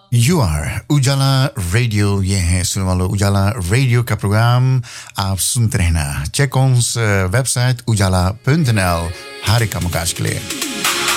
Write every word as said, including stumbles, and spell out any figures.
You are Ujala radio, ये है सुनने वालों उजाला रेडियो का प्रोग्राम आप सुनते रहना। Check on website Ujala dot N L हर एक कामकाज के लिए।